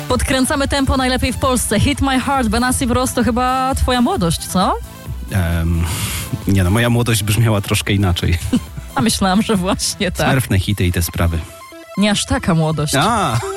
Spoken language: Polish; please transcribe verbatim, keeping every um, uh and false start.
Podkręcamy tempo najlepiej w Polsce. Hit My Heart, Benassi Bros to chyba twoja młodość, co? Um, nie no, moja młodość brzmiała troszkę inaczej. A myślałam, że właśnie tak. Smerfne hity i te sprawy. Nie aż taka młodość. A!